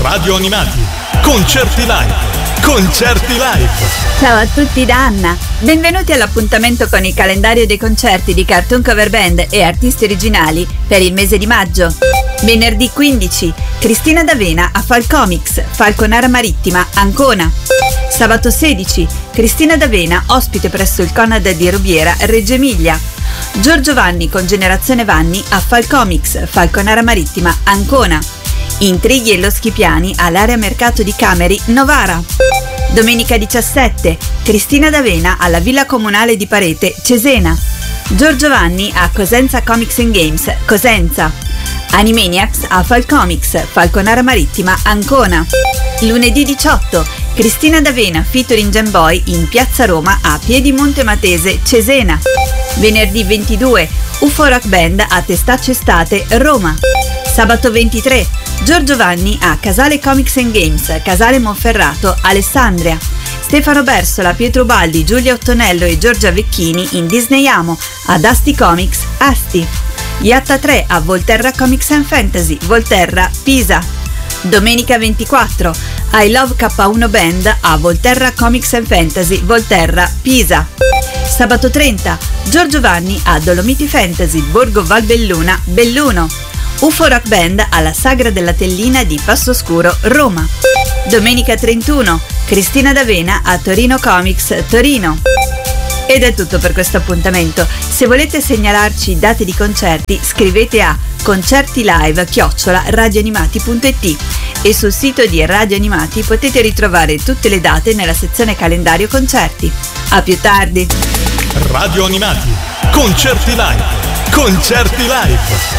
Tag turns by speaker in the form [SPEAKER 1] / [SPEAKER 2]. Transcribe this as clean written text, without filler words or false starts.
[SPEAKER 1] Radio Animati, concerti live. Concerti live.
[SPEAKER 2] Ciao a tutti da Anna. Benvenuti all'appuntamento con il calendario dei concerti di Cartoon Cover Band e artisti originali per il mese di maggio. Venerdì 15, Cristina D'Avena a Falcomics, Falconara Marittima, Ancona. Sabato 16, Cristina D'Avena, ospite presso il Conad di Rubiera, Reggio Emilia. Giorgio Vanni con Generazione Vanni a Falcomics, Falconara Marittima, Ancona. Intrighi e Lo Schipiani all'area mercato di Cameri, Novara. Domenica 17, Cristina D'Avena alla Villa Comunale di Parete, Cesena. Giorgio Vanni a Cosenza Comics and Games, Cosenza. Animaniacs a Falcomics, Falconara Marittima, Ancona. Lunedì 18, Cristina D'Avena featuring Gemboy in Piazza Roma a Piedimonte Matese, Cesena. Venerdì 22, UFO Rock Band a Testaccio Estate, Roma. Sabato 23, Giorgio Vanni a Casale Comics and Games, Casale Monferrato, Alessandria. Stefano Bersola, Pietro Baldi, Giulia Ottonello e Giorgia Vecchini in Disney Amo ad Asti Comics, Asti. Iatta 3 a Volterra Comics and Fantasy, Volterra, Pisa. Domenica 24, I Love K1 Band a Volterra Comics and Fantasy, Volterra, Pisa. Sabato 30, Giorgio Vanni a Dolomiti Fantasy, Borgo Valbelluna, Belluno. UFO Rock Band alla Sagra della Tellina di Passoscuro, Roma. Domenica 31, Cristina D'Avena a Torino Comics, Torino. Ed è tutto per questo appuntamento. Se volete segnalarci date di concerti, scrivete a concertilive@radioanimati.it e sul sito di Radio Animati potete ritrovare tutte le date nella sezione calendario concerti. A più tardi.
[SPEAKER 1] Radio Animati, concerti live. Concerti live.